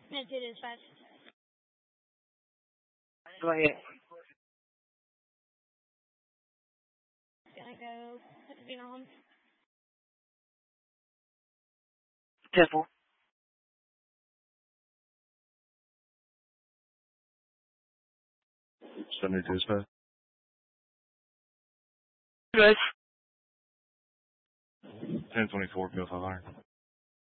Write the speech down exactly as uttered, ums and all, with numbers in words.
Let's do this fast. Go ahead. Gonna go put the bean on. Temple. seventy-two Smith. Good. ten twenty-four, Bill five hundred.